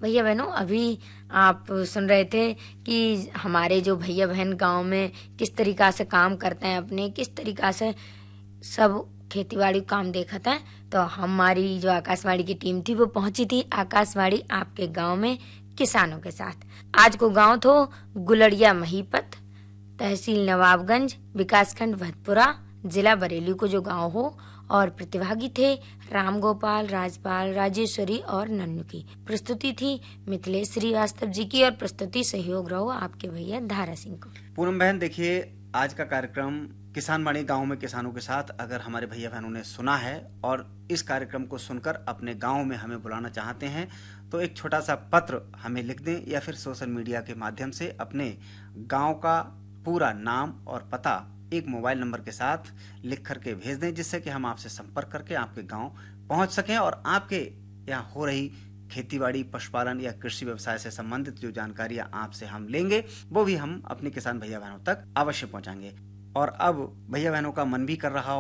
भैया बहनों, अभी आप सुन रहे थे कि हमारे जो भैया बहन गांव में किस तरीका से काम करते हैं, अपने किस तरीका से सब खेतीबाड़ी काम देखते हैं। तो हमारी जो आकाशवाणी की टीम थी वो पहुंची थी आकाशवाणी आपके गांव में किसानों के साथ। आज को गांव थो गुलड़िया महीपत, तहसील नवाबगंज, विकासखंड भतपुरा, जिला बरेली को जो गांव हो। और प्रतिभागी थे राम गोपाल, राजपाल, राजेश्वरी और नन्नू की। प्रस्तुति थी मिथिलेश श्रीवास्तव जी की और प्रस्तुति सहयोग रहो आपके भैया धारा सिंह को। पूनम बहन, देखिए आज का कार्यक्रम किसान वाणी गाँव में किसानों के साथ अगर हमारे भैया बहनों ने सुना है और इस कार्यक्रम को सुनकर अपने गाँव में हमें बुलाना चाहते हैं तो एक छोटा सा पत्र हमें लिख दें या फिर सोशल मीडिया के माध्यम से अपने गाँव का पूरा नाम और पता एक मोबाइल नंबर के साथ लिख करके भेज दें, जिससे कि हम आपसे संपर्क करके आपके गांव पहुंच सकें और आपके यहाँ हो रही खेतीबाड़ी, पशुपालन या कृषि व्यवसाय से संबंधित जो जानकारियां आपसे हम लेंगे वो भी हम अपने किसान भैया बहनों तक अवश्य पहुंचाएंगे। और अब भैया बहनों का मन भी कर रहा